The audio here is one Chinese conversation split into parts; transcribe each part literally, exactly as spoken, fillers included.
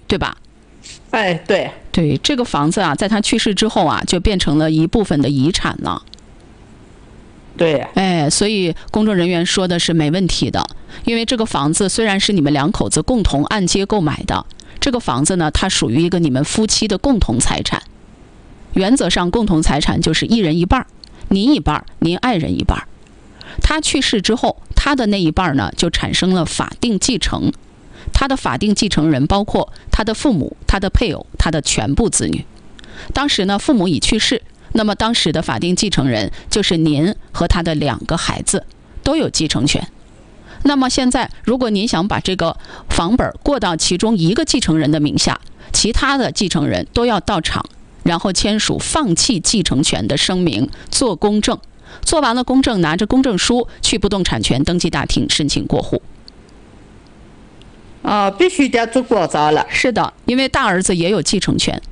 对吧？ 哎，对对，这个房子啊，在他去世之后啊，就变成了一部分的遗产了。 对， 哎，所以公证人员说的是没问题的，因为这个房子虽然是你们两口子共同按揭购买的，这个房子呢，它属于一个你们夫妻的共同财产。原则上，共同财产就是一人一半，您一半，您爱人一半。他去世之后，他的那一半呢，就产生了法定继承。他的法定继承人包括他的父母、他的配偶、他的全部子女。当时呢，父母已去世。那么当时的法定继承人就是您和他的两个孩子都有继承权。那么现在如果您想把这个房本过到其中一个继承人的名下，其他的继承人都要到场，然后签署放弃继承权的声明，做公证。做完了公证，拿着公证书去不动产权登记大厅申请过户。 啊、哦，必须得做过招了。 是的，因为大儿子也有继承权。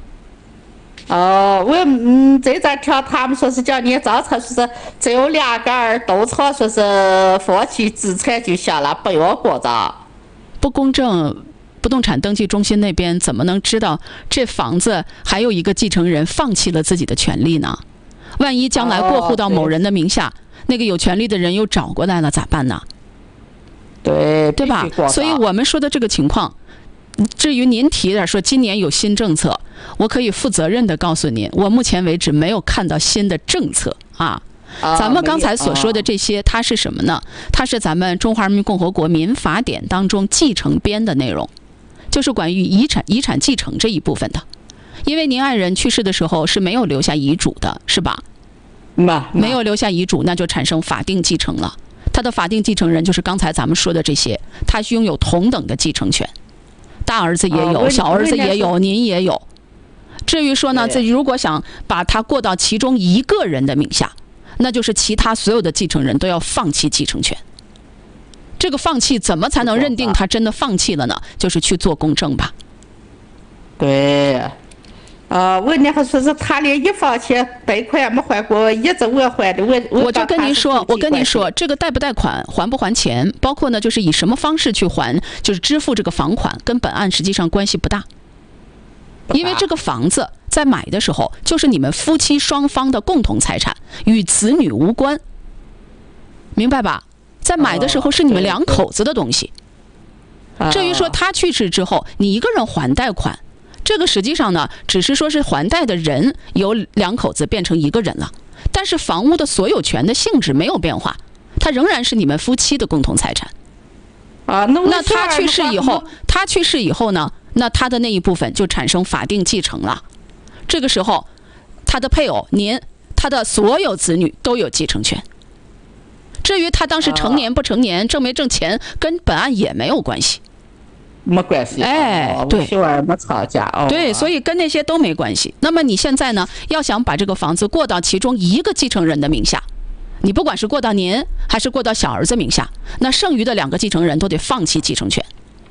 哦，我嗯，这张条他们说是叫你照常说是只有两个儿斗吵，说是放弃资产就行了，不要过招。 不公证，不动产登记中心那边怎么能知道这房子还有一个继承人放弃了自己的权利呢？万一将来过户到某人的名下，哦、那个有权利的人又找过来了，咋办呢？ 对， 对吧？所以我们说的这个情况。至于您提的说今年有新政策，我可以负责任的告诉您，我目前为止没有看到新的政策啊。咱们刚才所说的这些，它是什么呢？它是咱们中华人民共和国民法典当中继承编的内容，就是关于遗产遗产继承这一部分的。因为您爱人去世的时候是没有留下遗嘱的，是吧？没有留下遗嘱，那就产生法定继承了。他的法定继承人就是刚才咱们说的这些，他拥有同等的继承权。大儿子也有，小儿子也有，您也有。至于说呢，这如果想把它过到其中一个人的名下，那就是其他所有的继承人都要放弃继承权。这个放弃怎么才能认定他真的放弃了呢？就是去做公证吧。 对，啊、呃，我那还说是他连一分钱贷款也没还过，一直我还的，我我就跟您说，我跟您说，这个贷不贷款，还不还钱，包括呢，就是以什么方式去还，就是支付这个房款，跟本案实际上关系不大。因为这个房子在买的时候，就是你们夫妻双方的共同财产，与子女无关，明白吧？在买的时候是你们两口子的东西。至于说他去世之后，你一个人还贷款，这个实际上呢，只是说是还贷的人由两口子变成一个人了，但是房屋的所有权的性质没有变化，它仍然是你们夫妻的共同财产。 啊，那那他去世以后，他去世以后呢，那他的那一部分就产生法定继承了。这个时候，他的配偶您，他的所有子女都有继承权。至于他当时成年不成年，挣没挣钱，跟本案也没有关系。 没关系， 哎， 哦、 对， 小儿没吵架，哦， 对，所以跟那些都没关系。那么你现在呢，要想把这个房子过到其中一个继承人的名下，你不管是过到您还是过到小儿子名下，那剩余的两个继承人都得放弃继承权。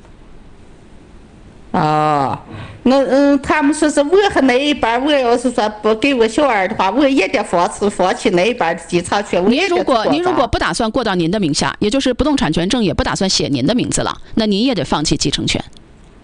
哦，那嗯，他们说是我和那一半，我要是说不给我小儿的话，我也得放弃放弃那一半的继承权。 您如果您如果不打算过到您的名下，也就是不动产权证也不打算写您的名字了，那您也得放弃继承权。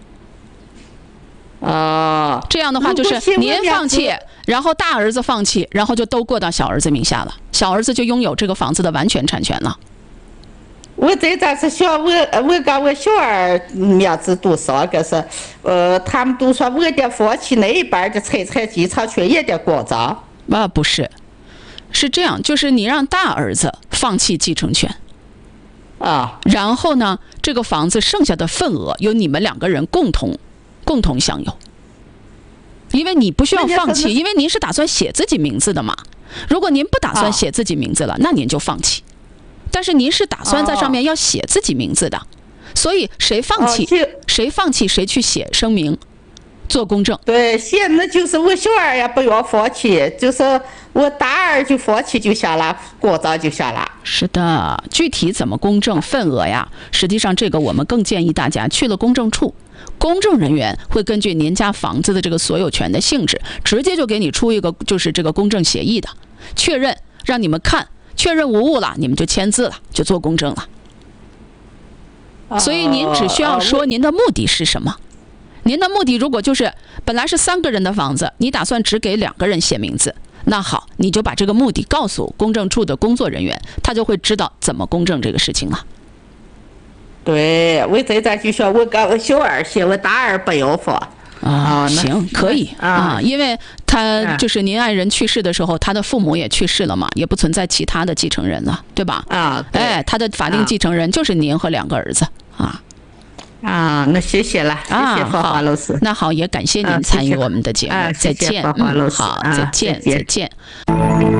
哦， 这样的话就是您放弃，然后大儿子放弃，然后就都过到小儿子名下了，小儿子就拥有这个房子的完全产权了。 我这张是小我我跟我小儿名字都上个是，呃，他们都说我得放弃那一半的财产继承权，也得过账。 啊，不是，是这样，就是你让大儿子放弃继承权， 啊， 然后呢，这个房子剩下的份额由你们两个人共同共同享有。因为你不需要放弃，因为您是打算写自己名字的嘛。如果您不打算写自己名字了，那您就放弃。但是您是打算在上面要写自己名字的，所以谁放弃，谁放弃谁去写声明，做公证。 对，写那就是我小儿也不要放弃，就是我大儿就放弃就行了，过账就行了。 是的，具体怎么公证份额呀？实际上这个我们更建议大家去了公证处，公证人员会根据您家房子的这个所有权的性质，直接就给你出一个就是这个公证协议的，确认让你们看。确认无误了，你们就签字了，就做公证了。所以您只需要说您的目的是什么， 您的目的如果就是本来是三个人的房子，你打算只给两个人写名字，那好，你就把这个目的告诉公证处的工作人员，他就会知道怎么公证这个事情了。 对，我这咱就说我给我小二写，我大二不要放。 啊，行，可以啊， 啊，因为他就是您爱人去世的时候，他的父母也去世了嘛，也不存在其他的继承人了，对吧？ 啊， 哎，他的法定继承人就是您和两个儿子啊。 啊，那谢谢了，谢谢芳华老师。 那好，也感谢您参与我们的节目，再见， 芳华老师， 好，再见，再见。